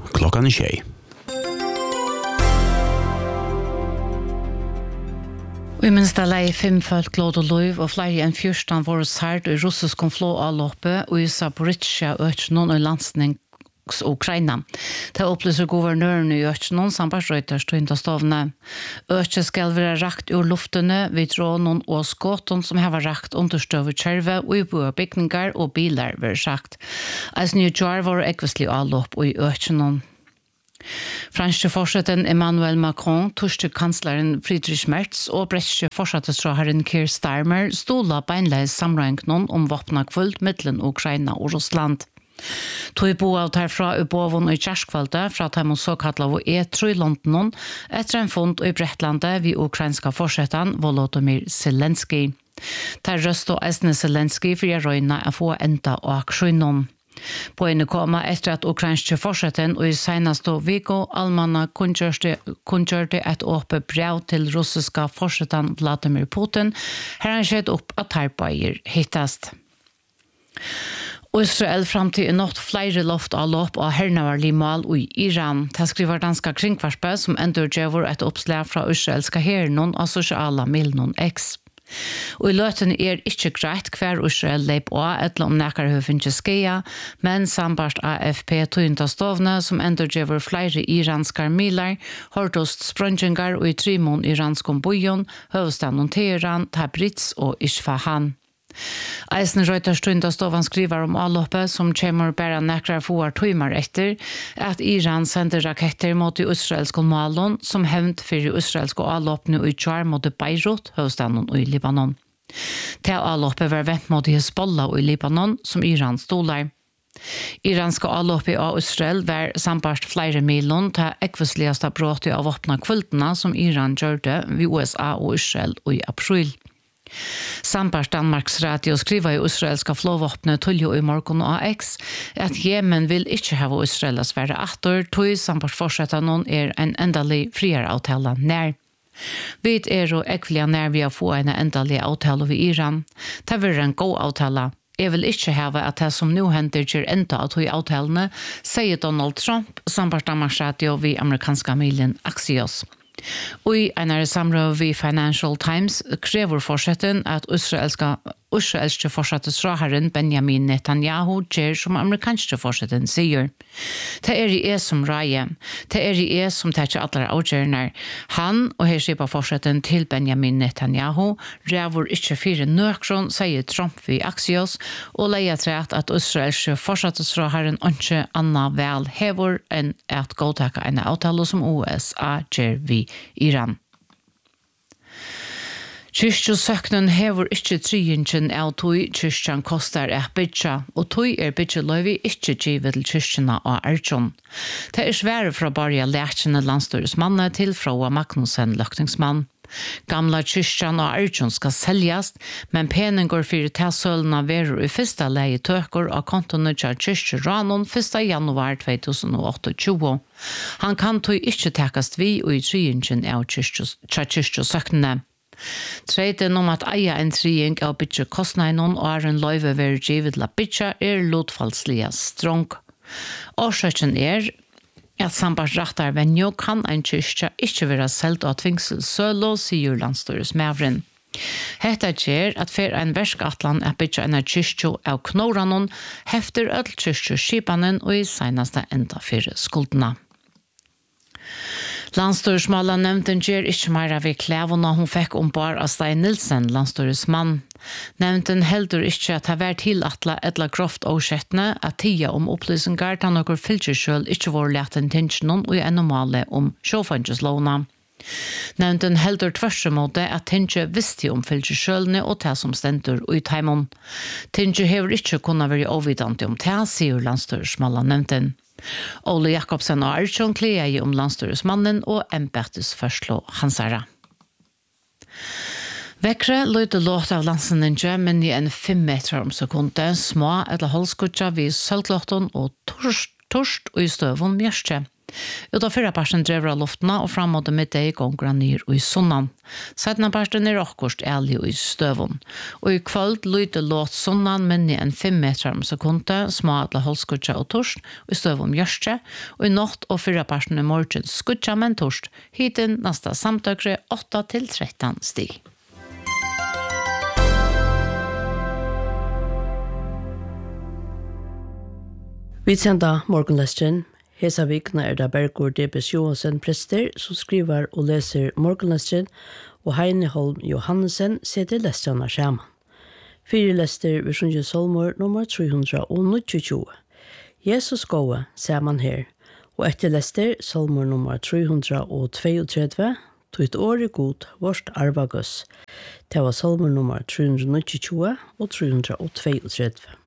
klokkan 6. I minsta lei 5 folk låd og løyv, og flere enn 14 var sært i russisk konflå-avloppe og i Zaporizjzja økjennom og landsning Ukraina. Det opplyser guvernøren i økjennom samt Reuters tøyndastovne. Økje skal være rakt ur luftene vid rånen og skåten som har rakt understøve kjerve og i bygninger og biler var sagt. As New York var ekvistlig avlopp og i økjennom. Franske forsetten Emmanuel Macron, tyske kansleren Friedrich Merz og bretske forsettesrådherren Keir Starmer stola beinleis samrøyngnon om våpnakvult mittlen Ukraina og Russland. Tog bo av herfra i Bovon i Kjerskvalde fra Taimon såkalla og E3 i London etter en fond i Bretlandet vid ukrainska forsetten Volodymyr Zelensky. Der røst og Esne Zelensky for jeg røyna å få enda og aksjonen. På en koma etter at ukrainske forsetten og i senaste viko allmanna kunngjørte et åpent brev til russiska forsetten Vladimir Putin, her han skjedd opp at herrbeier hittast. Israel fram til nått flere loft av lopp av hernavarlig mal i Iran. Det skriver danska kringkvarspe som ender gjør et oppslag fra israelska hernon av sosiala milnon X. Og i løten ikke greit hver Israel leip av etter om nekker høfen ikke skeia, men sambarst AFP tøyndastovne som ender gjør flere iranskar miler, hårdost sprøngingar og i trimon iranskom bojon, høvestaden Teheran, Tabriz og Isfahan. Eisen Reuters tøyndastovan skriver om avloppet som kommer bare nekrar få timer etter at Iran sender raketter mot de israelske målene som hevnt for israelske avloppene i Tjar mot Beirut, høvestaden i Libanon. Til avloppet var vent mot Hezbollah i Libanon som Iran stoler. Iranske avloppet av Israel var sambarst flere miljon til ekvisligaste brot av åpna kvultene som Iran gjørte ved USA og Israel i april. Sambarst Danmarks Radio skriver i israelska flåvåpne Tuljo i morgon og AX at Jemen vil ikke ha Israelas være atter, tog sambarst fortsette noen en endelig friere avtale nær. Vi jo ekvelige nær vi å få en endelig avtale ved Iran. Det vil en god avtale. Jeg vil ikke ha at det som nå hender gjør enda at i avtalene, sier Donald Trump, sambarst Danmarks Radio ved amerikanska milen Axios. Og i en samråd ved Financial Times krever forsetten at israelske forsettesrådherren Benjamin Netanyahu gjør som amerikanske forsetten sier. Det i som raie. Det i som tar ikke alle avgjørende. Han og her skriver forsetten til Benjamin Netanyahu ræver ikke fire nøkron, sier Trump ved Axios, og leier til at israelske forsettesrådherren ikke anna vel hever enn at godtakke en avtale som USA gjør ved Iran. Kyrkjøsøknen hever ikke tryingen av tog kyrkjen koster bygja, og tog byggeløyvi ikke givet til kyrkjene av Ertsjon. Det svære fra bare lærkjene landstyresmanne til fra Magnussen løkningsmann. Gamla kyrkjan og Ertsjon skal seljas, men peninger for tilsølene verer i første leie tøker av kontoene til kyrkjeranon 1. januar 2028. Han kan tog ikke takast vi og i tryingen av kyrkjøsøknene. Treden om at eia en trying av bytje kostnadene og en løyve være givet til bytje lotfallslige strong. Årsaken at sambarst rettar venjo kan en kyrkja ikke være selv av tvingselssølo, sier landstyresmævren. Hetta gjør at for en verskatlan at bytje en kyrkjo av knoranon hefter ødel kyrkjoskipanen og i seneste enda 4 skuldene. Landstyresmala nevnten gjør ikke mer av klævene hun fikk ombord av Stein Nilsen, landstyresmann. Nevnten heldur ikke at det var tilatla etla grovt årsettene at tida om opplysningar til noen fylkesjøl ikke var leten tinsjonen og en normale om sjåfangeslåna. Nevnten heldur tversemåte at Tinsje visste om fylkesjølene og det som stender i Taimon. Tinsje hever ikke kunnet være overvidende om det, sier landstyresmala nevnten. Ole Jakobsen og Ertsjon kleier om landstyresmannen og embedsførslå hansara. Vekre løyde låt av landsenninge, men i en 5 meter om sekunde, små eller holdskutja vid sølglåten og torst og i støvun mjørste. Utan förra parten drev av luftna och framåt med det gånger ner och i sunnan. Sedan parten är råkost ärlig och i stövon. Och i kväll lyder låt sunnan men en 5 meter om sekunder, smadla hållskutja och torst, och i stövon görste, och i natt och förra parten är morgen skutja men torst, hiten nästa samtökre 8-13 stig. Vi sender morgenlesteren. Hesa vikna det Bergur D.B.S. Johansen prester som skriver og leser morgenlesteren, og Heine Holm Johansen setter lesterna sammen. 4 lester ved Sunje Solmor nummer 329. Jesus gåe, ser man her, og etter lester Solmor nummer 332, tog år i god vårt arvagus. Det var Solmor nummer 329 og 332.